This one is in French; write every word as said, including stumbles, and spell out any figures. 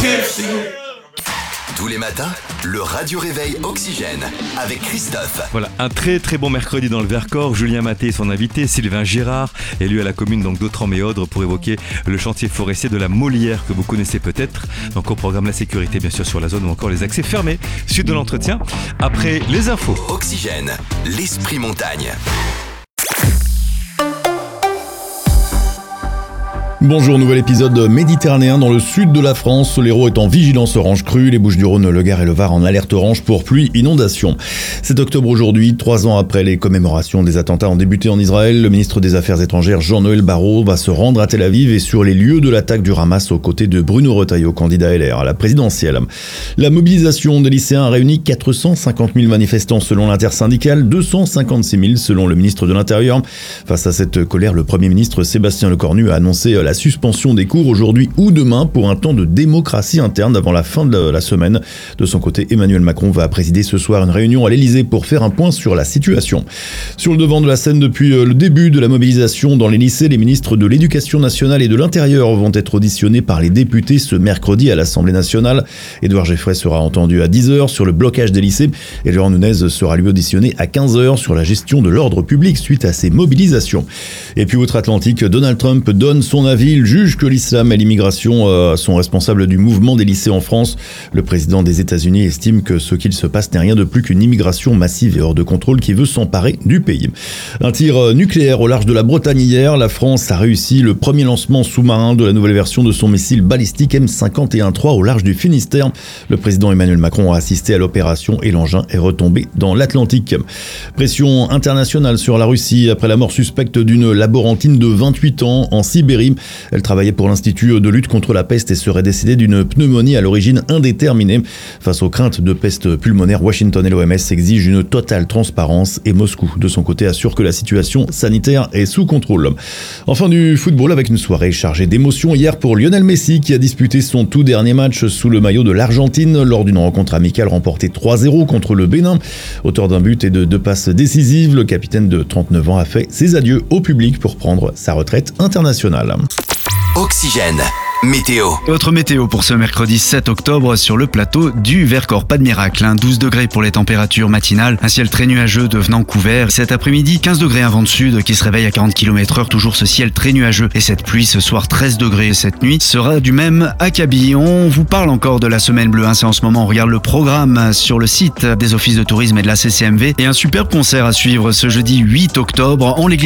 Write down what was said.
Tous les matins, le Radio Réveil Oxygène avec Christophe. Voilà, un très très bon mercredi dans le Vercors. Julien Maté et son invité, Sylvain Girard, élu à la commune donc d'Autran-Méaudre pour évoquer le chantier forestier de la Molière que vous connaissez peut-être. Donc au programme la sécurité bien sûr sur la zone ou encore les accès fermés. Suite de l'entretien, après les infos. Oxygène, l'esprit montagne. Bonjour, nouvel épisode méditerranéen dans le sud de la France. L'Hérault est en vigilance orange crue, les Bouches-du-Rhône, le Gard et le Var en alerte orange pour pluie inondation. sept octobre aujourd'hui, trois ans après les commémorations des attentats ont débuté en Israël, le ministre des Affaires étrangères Jean-Noël Barrot va se rendre à Tel Aviv et sur les lieux de l'attaque du Hamas aux côtés de Bruno Retailleau, candidat L R à la présidentielle. La mobilisation des lycéens a réuni quatre cent cinquante mille manifestants selon l'intersyndicale, deux cent cinquante-six mille selon le ministre de l'Intérieur. Face à cette colère, le Premier ministre Sébastien Lecornu a annoncé la La suspension des cours aujourd'hui ou demain pour un temps de démocratie interne avant la fin de la semaine. De son côté, Emmanuel Macron va présider ce soir une réunion à l'Elysée pour faire un point sur la situation. Sur le devant de la scène depuis le début de la mobilisation dans les lycées, les ministres de l'Éducation nationale et de l'Intérieur vont être auditionnés par les députés ce mercredi à l'Assemblée nationale. Édouard Geffray sera entendu à dix heures sur le blocage des lycées et Laurent Nunez sera lui auditionné à quinze heures sur la gestion de l'ordre public suite à ces mobilisations. Et puis outre-Atlantique, Donald Trump donne son avis. Il juge que l'islam et l'immigration euh, sont responsables du mouvement des lycées en France. Le président des États-Unis estime que ce qu'il se passe n'est rien de plus qu'une immigration massive et hors de contrôle qui veut s'emparer du pays. Un tir nucléaire au large de la Bretagne hier. La France a réussi le premier lancement sous-marin de la nouvelle version de son missile balistique M cinquante et un trois au large du Finistère. Le président Emmanuel Macron a assisté à l'opération et l'engin est retombé dans l'Atlantique. Pression internationale sur la Russie après la mort suspecte d'une laborantine de vingt-huit ans en Sibérie. Elle travaillait pour l'Institut de lutte contre la peste et serait décédée d'une pneumonie à l'origine indéterminée. Face aux craintes de peste pulmonaire, Washington et l'O M S exigent une totale transparence et Moscou, de son côté, assure que la situation sanitaire est sous contrôle. Enfin du football avec une soirée chargée d'émotions hier pour Lionel Messi qui a disputé son tout dernier match sous le maillot de l'Argentine lors d'une rencontre amicale remportée trois zéro contre le Bénin. Auteur d'un but et de deux passes décisives, le capitaine de trente-neuf ans a fait ses adieux au public pour prendre sa retraite internationale. Oxygène, météo. Autre météo pour ce mercredi sept octobre sur le plateau du Vercors. Pas de miracle, hein. douze degrés pour les températures matinales, un ciel très nuageux devenant couvert. Cet après-midi, quinze degrés un vent de sud qui se réveille à quarante kilomètres heure, toujours ce ciel très nuageux. Et cette pluie ce soir, treize degrés. Cette nuit sera du même acabit. On vous parle encore de la semaine bleue, hein. C'est en ce moment, on regarde le programme sur le site des offices de tourisme et de la C C M V. Et un superbe concert à suivre ce jeudi huit octobre en l'église